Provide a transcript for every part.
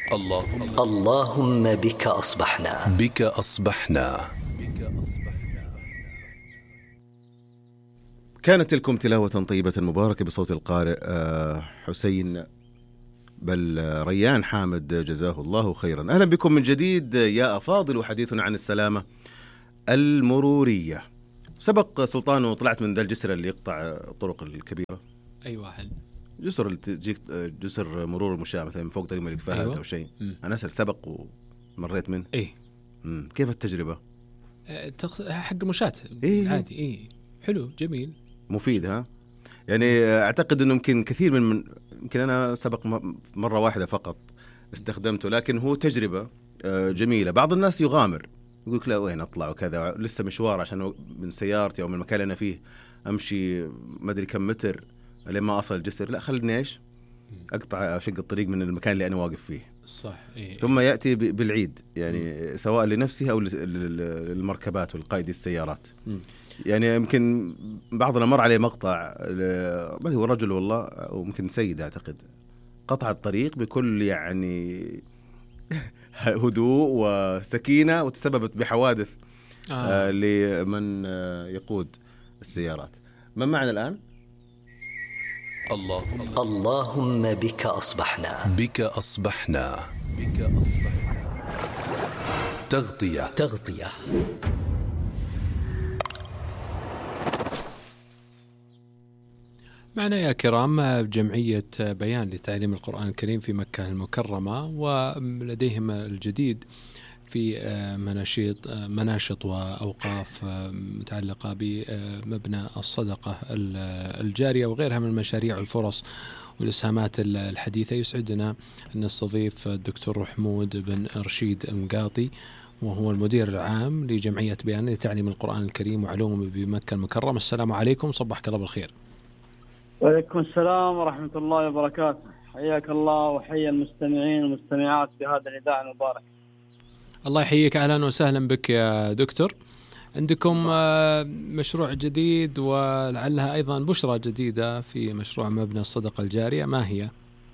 اللهم بك أصبحنا. بك أصبحنا. كانت تلكم تلاوة طيبة مباركة بصوت القارئ حسين بل ريان حامد جزاه الله خيرا. أهلا بكم من جديد يا أفاضل، وحديثنا عن السلامة المرورية. سبق سلطان وطلعت من ذا الجسر اللي يقطع الطرق الكبيرة. أي واحد؟ جسر اللي تجيك جسر مرور المشاة مثلا من فوق طريق الملك فهد. أيوة. أو شيء. أنا أسأل سبق ومريت منه. إيه. كيف التجربة؟ حق المشاة. إيه. عادي. إيه حلو جميل مفيد. ها يعني أعتقد أنه يمكن كثير يمكن أنا سبق مرة واحدة فقط استخدمته، لكن هو تجربة جميلة. بعض الناس يغامر يقول لك لا وين أطلع وكذا، لسه مشوار عشان من سيارتي أو من المكان اللي أنا فيه أمشي ما أدري كم متر لما أصل الجسر. لا خلني إيش أقطع أشق الطريق من المكان اللي أنا واقف فيه. صح. إيه. ثم يأتي بالعيد يعني سواء لنفسه أو للمركبات والقائدي السيارات. يعني يمكن بعضنا مر عليه مقطع ما هو رجل والله أو ممكن سيد أعتقد قطع الطريق بكل يعني هدوء وسكينة وتسببت بحوادث لمن يقود السيارات. من معنا الآن؟ اللهم بك أصبحنا. بك أصبحنا. بك أصبحنا. تغطية. معنا يا كرام جمعية بيان لتعليم القرآن الكريم في مكة المكرمة، ولديهم الجديد في مناشط وأوقاف متعلقة بمبنى الصدقة الجارية وغيرها من المشاريع والفرص والإسهامات الحديثة. يسعدنا أن نستضيف الدكتور حمود بن رشيد المقاطي، وهو المدير العام لجمعية بيان لتعليم القرآن الكريم وعلومه بمكة المكرمة. السلام عليكم، صبحك الله بالخير. وعليكم السلام ورحمة الله وبركاته. حياك الله وحيا المستمعين والمستمعات بهذا الإذاعة المبارك. الله يحييك، أهلا وسهلا بك يا دكتور. عندكم مشروع جديد ولعلها أيضا بشرى جديدة في مشروع مبنى الصدقة الجارية، ما هي؟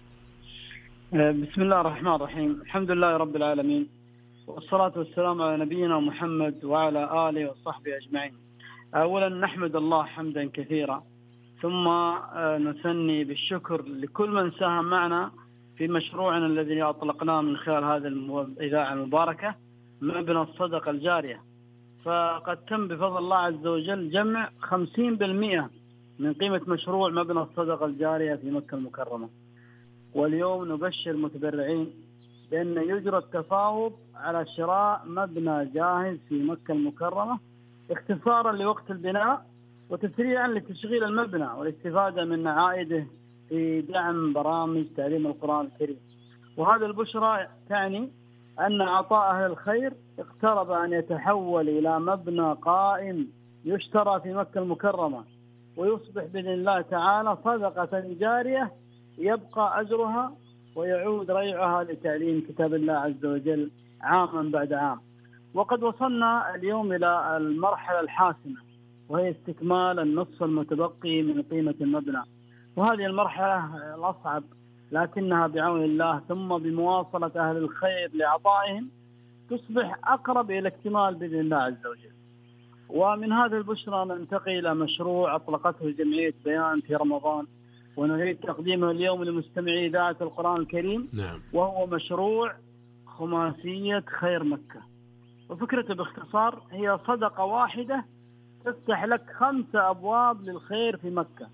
بسم الله الرحمن الرحيم. الحمد لله رب العالمين، والصلاة والسلام على نبينا محمد وعلى آله وصحبه أجمعين. أولا نحمد الله حمدا كثيرا، ثم نثني بالشكر لكل من ساهم معنا في مشروعنا الذي أطلقناه من خلال هذه الإذاعة المباركة مبنى الصدقة الجارية. فقد تم بفضل الله عز وجل جمع 50% من قيمة مشروع مبنى الصدقة الجارية في مكة المكرمة. واليوم نبشر المتبرعين بأن يجرى التفاوض على شراء مبنى جاهز في مكة المكرمة اختصارا لوقت البناء وتسريعا لتشغيل المبنى والاستفادة من عائده في دعم برامج تعليم القرآن الكريم. وهذه البشرى تعني أن عطاء أهل الخير اقترب أن يتحول إلى مبنى قائم يشترى في مكة المكرمة، ويصبح بإذن الله تعالى صدقة جارية يبقى أجرها ويعود ريعها لتعليم كتاب الله عز وجل عاما بعد عام. وقد وصلنا اليوم إلى المرحلة الحاسمة، وهي استكمال النصف المتبقي من قيمة المبنى. وهذه المرحلة الأصعب، لكنها بعون الله ثم بمواصلة أهل الخير لعطائهم تصبح أقرب إلى اكتمال بإذن الله عز وجل. ومن هذه البشرى ننتقل إلى مشروع أطلقته جمعية بيان في رمضان، ونريد تقديمه اليوم لمستمعي إذاعة القرآن الكريم. نعم. وهو مشروع خماسية خير مكة. وفكرته باختصار هي صدقة واحدة تفتح لك 5 أبواب للخير في مكة،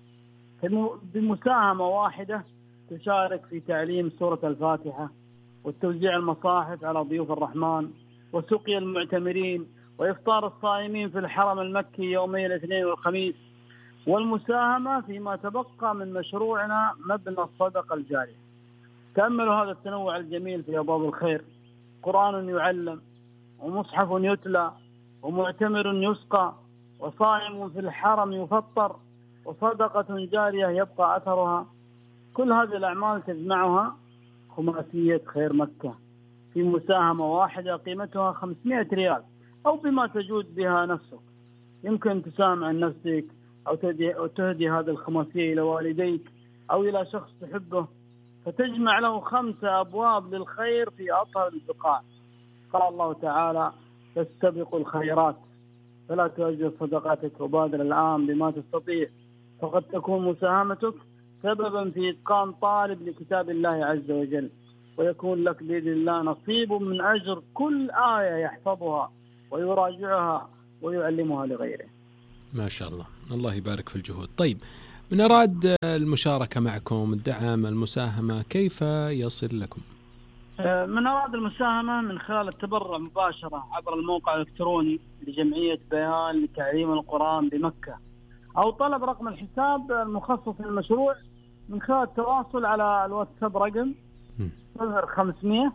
بمساهمة واحدة تشارك في تعليم سورة الفاتحة وتوزيع المصاحف على ضيوف الرحمن وسقي المعتمرين وإفطار الصائمين في الحرم المكي يومي الاثنين والخميس، والمساهمة فيما تبقى من مشروعنا مبنى الصدقة الجارية. تأملوا هذا التنوع الجميل في أبواب الخير: قرآن يعلم، ومصحف يتلى، ومعتمر يسقى، وصائم في الحرم يفطر، وصدقة جارية يبقى أثرها. كل هذه الأعمال تجمعها خماسية خير مكة في مساهمة واحدة قيمتها 500 ريال، أو بما تجود بها نفسك. يمكن تساهم عن نفسك أو تهدي هذه الخماسية إلى والديك أو إلى شخص تحبه. فتجمع له 5 أبواب للخير في أطهر البقاع. قال الله تعالى: فاستبقوا الخيرات، فلا تؤجل صدقاتك وبادر الآن بما تستطيع، فقد تكون مساهمتك سببا في إتقان طالب لكتاب الله عز وجل، ويكون لك بإذن الله نصيب من أجر كل آية يحفظها ويراجعها ويعلمها لغيره. ما شاء الله، الله يبارك في الجهود. طيب، من أراد المشاركة معكم، الدعم، المساهمة، كيف يصل لكم؟ من أراد المساهمة من خلال التبرع مباشرة عبر الموقع الإلكتروني لجمعية بيان لتعليم القرآن بمكة، أو طلب رقم الحساب المخصص للمشروع من خلال التواصل على الواتساب رقم 0500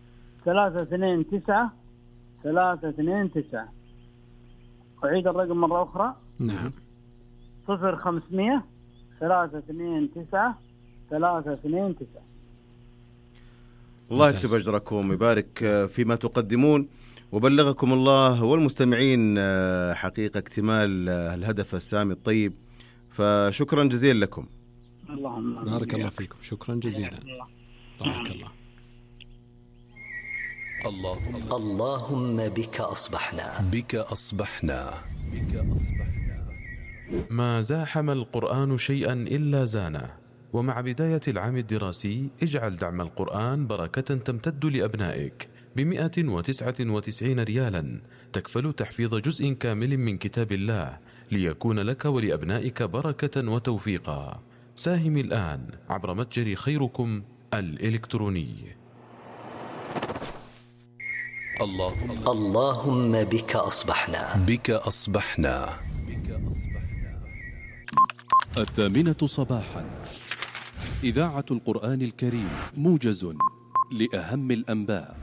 329 329. أعيد الرقم مرة أخرى. نعم. 0500 329 329. الله يكتب أجركم ويبارك فيما تقدمون، وبلغكم الله والمستمعين حقيقة اكتمال الهدف السامي الطيب، فشكرا جزيلا لكم. اللهم بارك الله فيكم، شكرا جزيلا. بارك الله. اللهم بك أصبحنا. بك أصبحنا. ما زاحم القرآن شيئا إلا زانه. ومع بداية العام الدراسي اجعل دعم القرآن بركة تمتد لأبنائك ب199 ريالا، تكفل تحفيظ جزء كامل من كتاب الله ليكون لك ولأبنائك بركة وتوفيقا. ساهم الآن عبر متجر خيركم الإلكتروني. اللهم بك أصبحنا. بك أصبحنا. 8:00 صباحا، إذاعة القرآن الكريم، موجز لأهم الأنباء.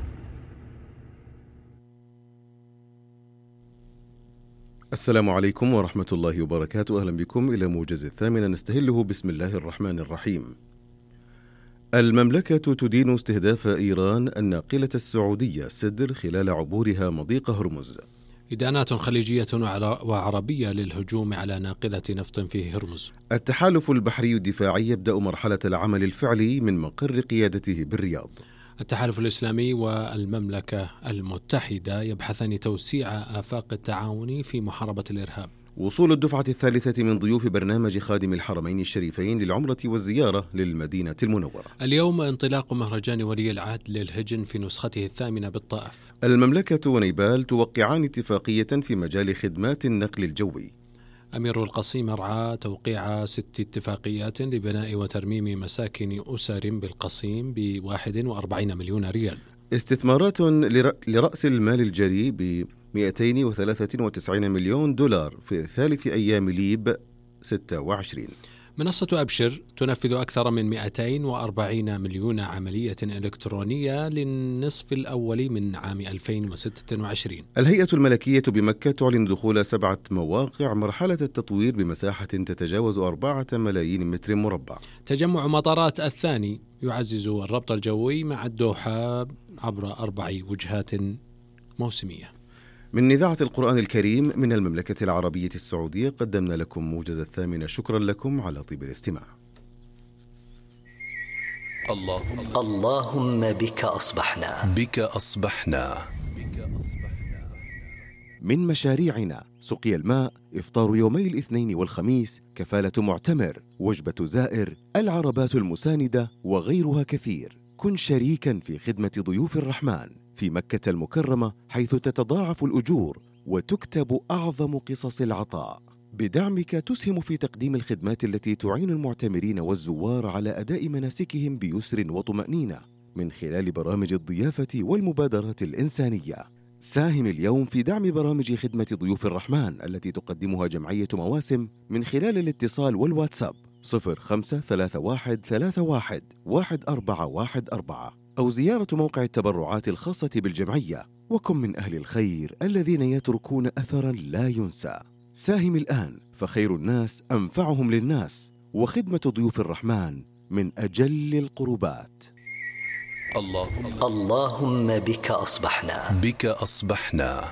السلام عليكم ورحمة الله وبركاته. أهلا بكم إلى موجز 8 نستهله بسم الله الرحمن الرحيم. المملكة تدين استهداف إيران الناقلة السعودية سدر خلال عبورها مضيق هرمز. إدانات خليجية وعربية للهجوم على ناقلة نفط في هرمز. التحالف البحري الدفاعي يبدأ مرحلة العمل الفعلي من مقر قيادته بالرياض. التحالف الإسلامي والمملكة المتحدة يبحثان توسيع آفاق التعاون في محاربة الإرهاب. وصول الدفعة الثالثة من ضيوف برنامج خادم الحرمين الشريفين للعمرة والزيارة للمدينة المنورة. اليوم انطلاق مهرجان ولي العهد للهجن في نسخته 8 بالطائف. المملكة ونيبال توقعان اتفاقية في مجال خدمات النقل الجوي. أمير القصيم رعى توقيع 6 اتفاقيات لبناء وترميم مساكن أسر بالقصيم ب41 مليون ريال. استثمارات لرأس المال الجري ب 293 مليون دولار في ثالث أيام ليب 26. منصة أبشر تنفذ أكثر من 240 مليون عملية إلكترونية للنصف الأول من عام 2026. الهيئة الملكية بمكة تعلن دخول 7 مواقع مرحلة التطوير بمساحة تتجاوز 4 ملايين متر مربع. تجمع مطارات الثاني يعزز الربط الجوي مع الدوحة عبر 4 وجهات موسمية. من إذاعة القرآن الكريم من المملكة العربية السعودية قدمنا لكم موجز 8. شكرا لكم على طيب الاستماع. اللهم بك أصبحنا. بك أصبحنا. من مشاريعنا سقي الماء، إفطار يومي الاثنين والخميس، كفالة معتمر، وجبة زائر، العربات المساندة وغيرها كثير. كن شريكا في خدمة ضيوف الرحمن في مكة المكرمة، حيث تتضاعف الأجور وتكتب أعظم قصص العطاء. بدعمك تسهم في تقديم الخدمات التي تعين المعتمرين والزوار على أداء مناسكهم بيسر وطمأنينة من خلال برامج الضيافة والمبادرات الإنسانية. ساهم اليوم في دعم برامج خدمة ضيوف الرحمن التي تقدمها جمعية مواسم من خلال الاتصال والواتساب 0532311414 أو زيارة موقع التبرعات الخاصة بالجمعية. وكن من أهل الخير الذين يتركون أثرا لا ينسى. ساهم الآن، فخير الناس أنفعهم للناس، وخدمة ضيوف الرحمن من أجل القربات. اللهم بك أصبحنا. بك أصبحنا.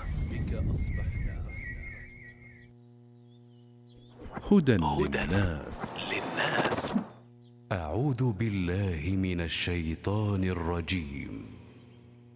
هدى للناس. أعوذ بالله من الشيطان الرجيم.